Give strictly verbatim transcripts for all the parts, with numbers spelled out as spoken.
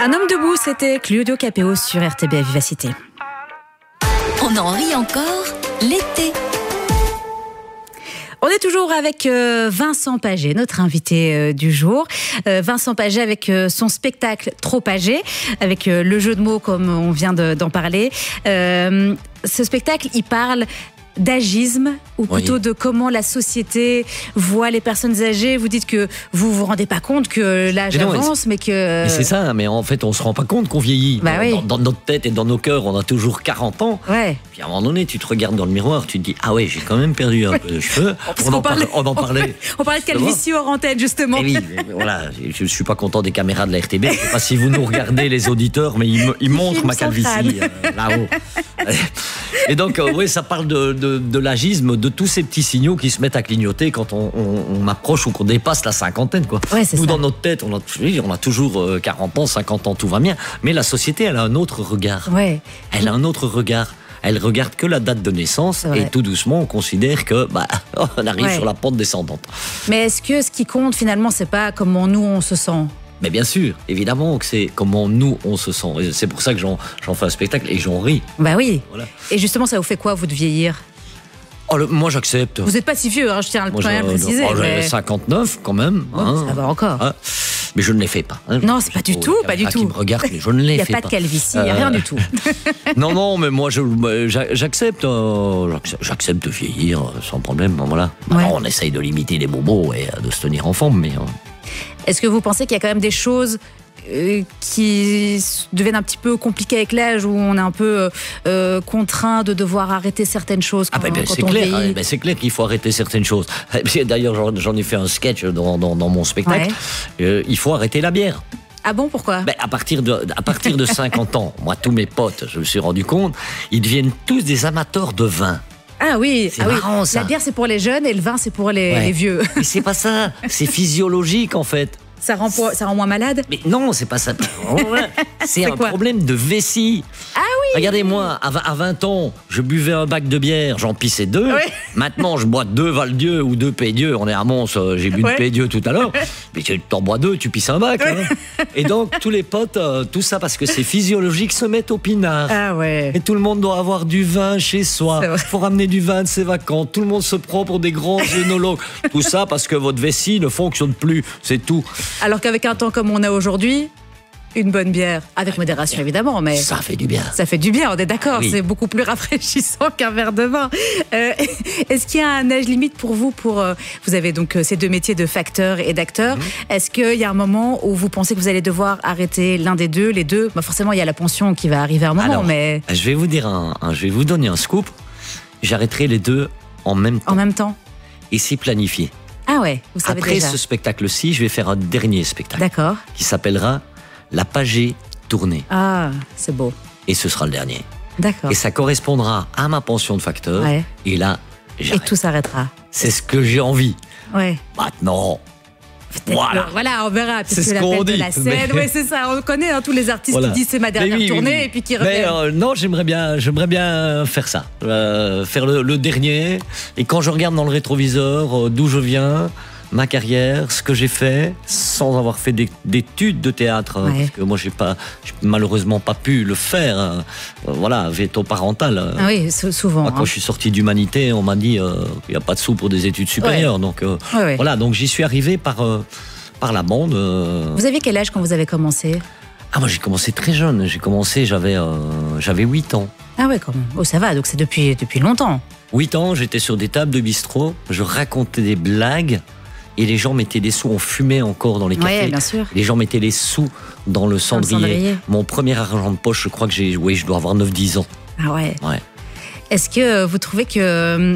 Un homme debout, c'était Claudio Capéo sur R T B à Vivacité. On en rit encore l'été. On est toujours avec euh, Vincent Paget, notre invité euh, du jour. Euh, Vincent Paget avec euh, son spectacle Trop âgé, avec euh, le jeu de mots comme on vient de, d'en parler. Euh, ce spectacle, il parle d'agisme, ou plutôt oui. de comment la société voit les personnes âgées. Vous dites que vous vous rendez pas compte que l'âge mais non, avance, mais que... Mais c'est ça, mais en fait on se rend pas compte qu'on vieillit. Bah dans, oui. dans, dans notre tête et dans nos cœurs, on a toujours quarante ans. Ouais. Puis à un moment donné, tu te regardes dans le miroir, tu te dis, ah ouais, j'ai quand même perdu un ouais. peu de cheveux. On, en parlait, on en parlait. On parlait de calvitie hors antenne, justement. Et oui, voilà, je ne suis pas content des caméras de la R T B. Je ne sais pas si vous nous regardez, les auditeurs, mais ils, me, ils montrent ma calvitie euh, là-haut. Et donc, euh, oui, ça parle de, de, de l'agisme, de tous ces petits signaux qui se mettent à clignoter quand on, on, on approche ou qu'on dépasse la cinquantaine, quoi. Ouais, c'est Nous, ça. dans notre tête, on a, on a toujours quarante ans, cinquante ans, tout va bien. Mais la société, elle a un autre regard. Ouais. Elle a un autre regard. Elle regarde que la date de naissance et tout doucement, on considère que bah, on arrive ouais. sur la pente descendante. Mais est-ce que ce qui compte, finalement, c'est pas comment nous, on se sent ? Mais bien sûr, évidemment que c'est comment nous, on se sent. Et c'est pour ça que j'en, j'en fais un spectacle et j'en ris. Bah oui. Voilà. Et justement, ça vous fait quoi, vous, de vieillir ? Oh, le, moi, j'accepte. Vous n'êtes pas si vieux, hein, je tiens à le préciser. Oh, mais... J'ai cinquante-neuf, quand même. Oh, hein. Ça va encore. Hein. Mais je ne les fais pas. Hein. Non, c'est pas du tout, pas du tout. Qui me regarde, mais je ne les fais pas. Il n'y a pas de calvitie, il n'y a euh... rien du tout. Non, non, mais moi, je, j'accepte, euh, j'accepte de vieillir sans problème. Voilà. Ouais. Alors, on essaye de limiter les bobos et de se tenir en forme, mais... Euh... Est-ce que vous pensez qu'il y a quand même des choses euh, qui deviennent un petit peu compliquées avec l'âge, où on est un peu euh, contraint de devoir arrêter certaines choses quand, ah ben, ben, quand c'est on clair, vieillit? hein, ben, c'est clair qu'il faut arrêter certaines choses. D'ailleurs, j'en, j'en ai fait un sketch dans, dans, dans mon spectacle. Ouais. Euh, il faut arrêter la bière. Ah bon, pourquoi? Ben, à partir de, à partir de cinquante ans, moi, tous mes potes, je me suis rendu compte, ils deviennent tous des amateurs de vin. Ah oui, c'est ah marrant, oui. ça. La bière, c'est pour les jeunes et le vin, c'est pour les, ouais. les vieux. Mais c'est pas ça, c'est physiologique en fait. Ça rend, ça rend moins malade? Mais non, c'est pas ça. C'est, c'est un quoi? problème de vessie. Ah oui. Regardez-moi, à vingt ans, je buvais un bac de bière, j'en pissais deux. Oui. Maintenant, je bois deux Val-Dieu ou deux Pays-Dieu. On est à Mons, j'ai bu ouais. de Pays-Dieu tout à l'heure. Mais tu t'en bois deux, tu pisses un bac. Hein. Et donc, tous les potes, euh, tout ça parce que c'est physiologique, se mettent au pinard. Ah ouais. Et tout le monde doit avoir du vin chez soi. Il faut ramener du vin de ses vacances. Tout le monde se prend pour des grands œnologues. Tout ça parce que votre vessie ne fonctionne plus. C'est tout. Alors qu'avec un temps comme on a aujourd'hui, une bonne bière, avec modération évidemment, mais... Ça fait du bien. Ça fait du bien, on est d'accord, oui. C'est beaucoup plus rafraîchissant qu'un verre de vin. Euh, est-ce qu'il y a un âge limite pour vous pour, euh, vous avez donc euh, ces deux métiers de facteur et d'acteur. Mmh. Est-ce qu'il y a un moment où vous pensez que vous allez devoir arrêter l'un des deux, les deux? Bah forcément, il y a la pension qui va arriver à un moment, Alors, mais... Je vais vous dire un, un, je vais vous donner un scoop. J'arrêterai les deux en même temps. En même temps. Et c'est planifié. Ah ouais, vous savez Après déjà. ce spectacle-ci, je vais faire un dernier spectacle. D'accord. Qui s'appellera La Paget tournée. Ah, c'est beau. Et ce sera le dernier. D'accord. Et ça correspondra à ma pension de facteur. Ouais. Et là, j'arrête. Et tout s'arrêtera. C'est ce que j'ai envie. Ouais. Maintenant. Peut-être voilà. Que, voilà, on verra. C'est ce qu'on dit. De la scène. Mais... Ouais, c'est ça. On connaît hein, tous les artistes voilà. qui disent c'est ma dernière oui, tournée oui, oui. et puis qui reviennent. Mais euh, non, j'aimerais bien, j'aimerais bien faire ça, euh, faire le, le dernier. Et quand je regarde dans le rétroviseur euh, d'où je viens, ma carrière, ce que j'ai fait, sans avoir fait d'études de théâtre, hein, ouais. Parce que moi j'ai pas, j'ai malheureusement pas pu le faire. Hein. Euh, voilà, veto parental. Euh. Ah oui, souvent. Moi, quand hein. je suis sorti d'humanité, on m'a dit qu'il euh, n'y a pas de sous pour des études supérieures. Ouais. Donc euh, ouais, ouais. voilà, donc j'y suis arrivé par euh, par la bande. Euh... Vous aviez quel âge quand vous avez commencé? Ah moi j'ai commencé très jeune. J'ai commencé, j'avais euh, j'avais huit ans. Ah ouais, quand même. Oh ça va, donc c'est depuis depuis longtemps. huit ans, j'étais sur des tables de bistrot, je racontais des blagues. Et les gens mettaient des sous, on fumait encore dans les cafés. Ouais, bien sûr. Les gens mettaient les sous dans le cendrier. Dans le cendrier. Mon premier argent de poche, je crois que j'ai, oui, je dois avoir neuf dix ans. Ah ouais. Ouais. Est-ce que vous trouvez que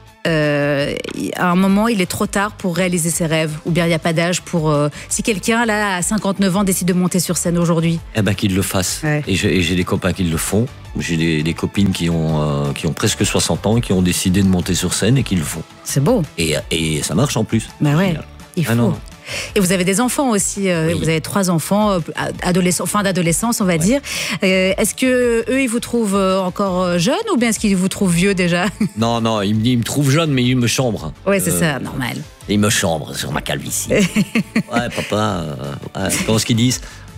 euh, à un moment il est trop tard pour réaliser ses rêves, ou bien il n'y a pas d'âge pour euh, si quelqu'un là à cinquante-neuf ans décide de monter sur scène aujourd'hui? Eh ben qu'il le fasse. Ouais. Et, j'ai, et j'ai des copains qui le font. J'ai des, des copines qui ont, euh, qui ont presque soixante ans et qui ont décidé de monter sur scène et qui le font. C'est beau. Et, et ça marche en plus. Bah ouais, il faut. Ah non. Et vous avez des enfants aussi, euh, oui. Vous avez trois enfants, euh, adolescents, fin d'adolescence on va ouais. dire. Euh, est-ce que eux ils vous trouvent encore jeunes ou bien est-ce qu'ils vous trouvent vieux déjà? Non, non, ils me, ils me trouvent jeune mais ils me chambrent. Ouais, c'est euh, ça, normal. Ils me chambrent sur ma calvitie. Ouais, papa, euh, ouais, comment est-ce qu'ils disent?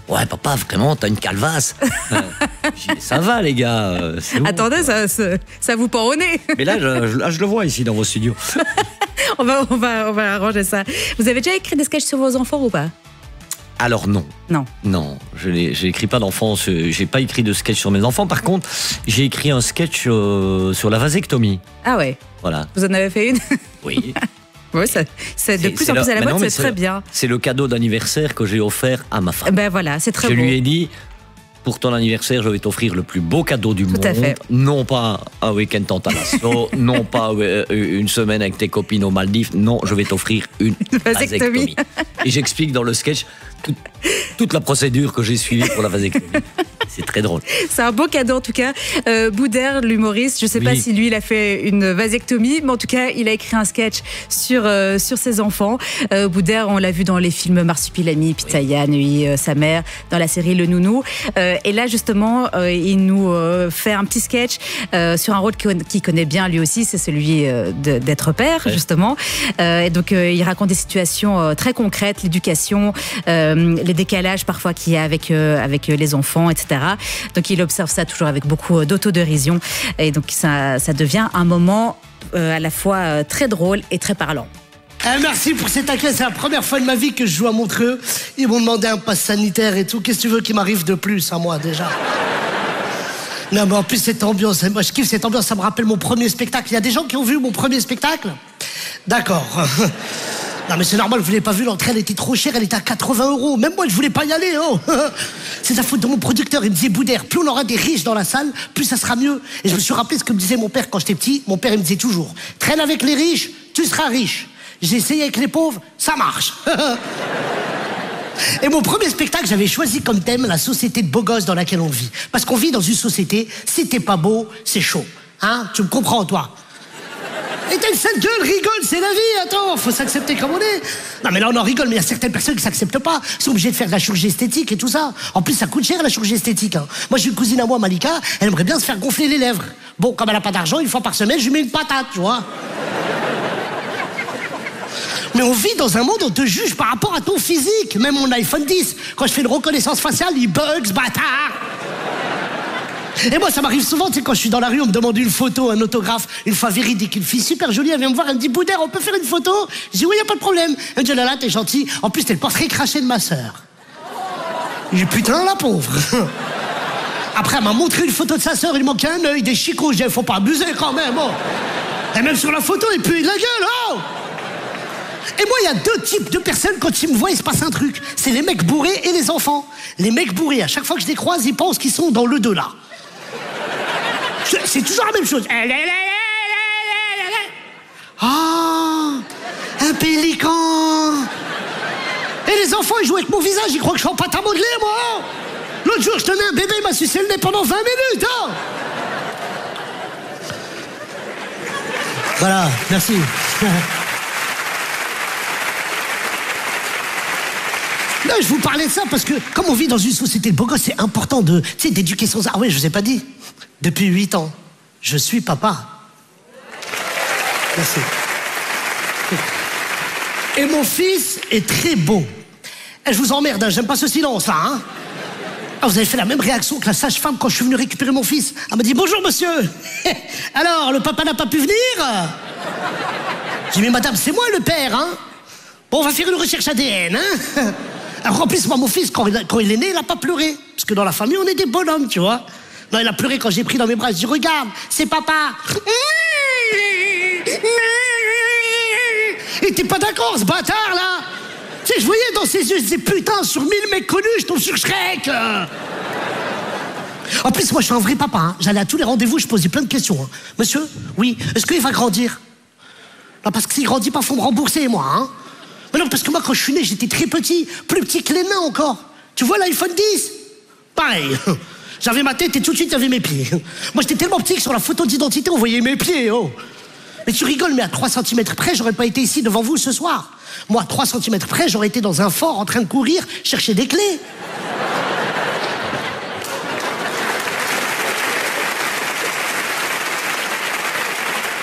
Ouais, papa, vraiment, t'as une calvasse. euh, j'ai dit, ça va, les gars. Euh, Attendez, bon, ça, ça, ça vous pend au nez. Mais là je, là, je le vois ici dans vos studios. on, va, on, va, on va arranger ça. Vous avez déjà écrit des sketchs sur vos enfants ou pas? Alors non. Non. Non, je n'écris pas d'enfants, j'ai pas écrit de sketch sur mes enfants. Par contre, j'ai écrit un sketch euh, sur la vasectomie. Ah ouais. Voilà. Vous en avez fait une? Oui. Oui, c'est de plus en plus à la mode, c'est très bien. C'est le cadeau d'anniversaire que j'ai offert à ma femme. Ben voilà, c'est très beau. Je beau. lui ai dit, pour ton anniversaire, je vais t'offrir le plus beau cadeau du Tout monde. à fait. Non pas un week-end en Talasso, non pas une semaine avec tes copines aux Maldives. Non, je vais t'offrir une vasectomie. Et j'explique dans le sketch toute, toute la procédure que j'ai suivie pour la vasectomie. C'est très drôle. C'est un beau cadeau en tout cas. Euh, Boudère, l'humoriste, je ne sais oui. pas si lui il a fait une vasectomie, mais en tout cas il a écrit un sketch sur, euh, sur ses enfants. Euh, Boudère, on l'a vu dans les films Marsupilami, Pitaya, oui. Nuit, euh, sa mère, dans la série Le Nounou. Euh, et là justement, euh, il nous euh, fait un petit sketch euh, sur un rôle qu'il connaît bien lui aussi, c'est celui euh, d'être père ouais. justement. Euh, et donc euh, il raconte des situations euh, très concrètes, l'éducation, euh, les décalages parfois qu'il y a avec, euh, avec les enfants, et cetera. Donc il observe ça toujours avec beaucoup d'autodérision et donc ça, ça devient un moment euh, à la fois euh, très drôle et très parlant. Eh, merci pour cet accueil, c'est la première fois de ma vie que je joue à Montreux. Ils m'ont demandé un pass sanitaire et tout. Qu'est-ce que tu veux qu'il m'arrive de plus à moi déjà? Non mais en plus cette ambiance, moi je kiffe cette ambiance, ça me rappelle mon premier spectacle. Il y a des gens qui ont vu mon premier spectacle? D'accord. Non mais c'est normal, vous l'avez pas vu, l'entrée elle était trop chère, elle était à quatre-vingts euros. Même moi je voulais pas y aller, oh. C'est la faute de mon producteur, il me disait Boudère, plus on aura des riches dans la salle, plus ça sera mieux. Et je me suis rappelé ce que me disait mon père quand j'étais petit. Mon père il me disait toujours, traîne avec les riches, tu seras riche. J'ai essayé avec les pauvres, ça marche. Et mon premier spectacle, j'avais choisi comme thème la société de beaux gosses dans laquelle on vit. Parce qu'on vit dans une société, si t'es pas beau, c'est chaud. Hein? Tu me comprends toi? Et t'as une sale gueule, rigole, c'est la vie, attends, faut s'accepter comme on est. Non mais là on en rigole, mais il y a certaines personnes qui s'acceptent pas, ils sont obligés de faire de la chirurgie esthétique et tout ça. En plus ça coûte cher la chirurgie esthétique. Hein. Moi j'ai une cousine à moi, Malika, elle aimerait bien se faire gonfler les lèvres. Bon, comme elle a pas d'argent, une fois par semaine, je lui mets une patate, tu vois. Mais on vit dans un monde où on te juge par rapport à ton physique. Même mon iPhone dix, quand je fais une reconnaissance faciale, il bug, ce bâtard. Et moi, ça m'arrive souvent, tu sais, quand je suis dans la rue, on me demande une photo, un autographe, une fois véridique, une fille super jolie, elle vient me voir, elle me dit, Boudère, on peut faire une photo? Je dis, oui, y a pas de problème. Elle me dit, là, là, t'es gentil. En plus, t'es le portrait craché de ma sœur. Je dis, putain, la pauvre. Après, elle m'a montré une photo de sa sœur, il manquait un œil, des chicots. Je dis, faut pas abuser quand même, oh. Et même sur la photo, il pue de la gueule, oh. Et moi, il y a deux types de personnes, quand ils me voient, il se passe un truc. C'est les mecs bourrés et les enfants. Les mecs bourrés, à chaque fois que je les croise, ils pensent qu'ils sont dans le deux là. C'est toujours la même chose. Ah, un pélican. Et les enfants, ils jouent avec mon visage, ils croient que je suis en pâte à modeler, moi. L'autre jour, je tenais un bébé, il m'a sucé le nez pendant vingt minutes. Hein. Voilà, merci. Là, je vous parlais de ça parce que, comme on vit dans une société de beaux gosses, c'est important de, tu sais, d'éduquer son... Ah oui, je vous ai pas dit. Depuis huit ans, je suis papa. Merci. Et mon fils est très beau. Et je vous emmerde, hein, j'aime pas ce silence, là, hein. Ah, vous avez fait la même réaction que la sage-femme quand je suis venu récupérer mon fils. Elle m'a dit, bonjour, monsieur. Alors, le papa n'a pas pu venir? J'ai dit, mais madame, c'est moi le père, hein. Bon, on va faire une recherche A D N, hein. Alors, en plus, moi, mon fils, quand il, quand il est né, il a pas pleuré. Parce que dans la famille, on est des bonhommes, tu vois. Non, il a pleuré quand j'ai pris dans mes bras. Je dis, regarde, c'est papa. Il était pas d'accord, ce bâtard, là. Tu sais, je voyais dans ses yeux, je disais, putain, sur mille mecs connus, je tombe sur Shrek. En plus, moi, je suis un vrai papa. Hein. J'allais à tous les rendez-vous, je posais plein de questions. Hein. Monsieur, oui, est-ce qu'il va grandir? Non, parce que s'il grandit pas, faut me rembourser, moi, hein. Mais non, parce que moi, quand je suis né, j'étais très petit, plus petit que les nains encore. Tu vois l'iPhone dix? Pareil. J'avais ma tête et tout de suite, il y avait mes pieds. Moi, j'étais tellement petit que sur la photo d'identité, on voyait mes pieds, oh. Mais tu rigoles, mais à trois centimètres près, j'aurais pas été ici devant vous ce soir. Moi, à trois centimètres près, j'aurais été dans un fort en train de courir, chercher des clés.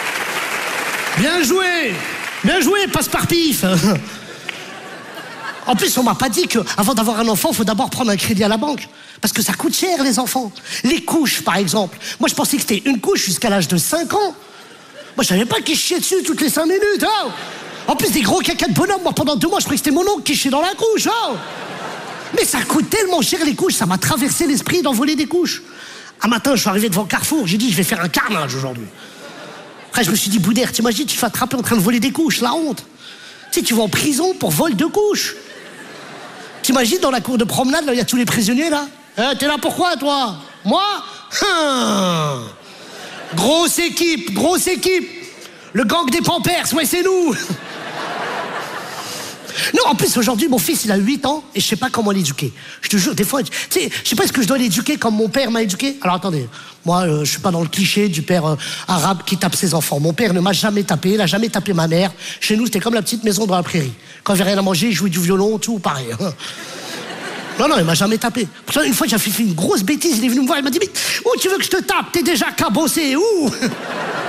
Bien joué! Bien joué, passe par pif. En plus, on m'a pas dit qu'avant d'avoir un enfant, il faut d'abord prendre un crédit à la banque. Parce que ça coûte cher, les enfants. Les couches, par exemple. Moi, je pensais que c'était une couche jusqu'à l'âge de cinq ans. Moi, je savais pas qu'il chiait dessus toutes les cinq minutes. Oh, en plus, des gros caca de bonhomme. Moi, pendant deux mois, je croyais que c'était mon oncle qui chiait dans la couche. Oh, mais ça coûte tellement cher, les couches. Ça m'a traversé l'esprit d'envoler des couches. Un matin, je suis arrivé devant Carrefour. J'ai dit, je vais faire un carnage aujourd'hui. Après, je me suis dit, Boudère, t'imagines, tu te fais attraper en train de voler des couches. La honte. Tu sais, tu vas en prison pour vol de couches. T'imagines, dans la cour de promenade, là, il y a tous les prisonniers, là. Eh, t'es là pourquoi, toi? Moi hum. Grosse équipe, grosse équipe. Le gang des Pampers, ouais, c'est nous. Non, en plus, aujourd'hui, mon fils, il a huit ans et je sais pas comment l'éduquer. Je te jure, des fois, tu sais, je sais pas est-ce que je dois l'éduquer comme mon père m'a éduqué. Alors, attendez, moi, euh, je suis pas dans le cliché du père euh, arabe qui tape ses enfants. Mon père ne m'a jamais tapé, il a jamais tapé ma mère. Chez nous, c'était comme la petite maison dans la prairie. Quand j'avais rien à manger, il jouait du violon, tout, pareil. Non, non, il m'a jamais tapé. Pourtant, une fois, j'ai fait une grosse bêtise, il est venu me voir, il m'a dit, mais où tu veux que je te tape? T'es déjà cabossé, où?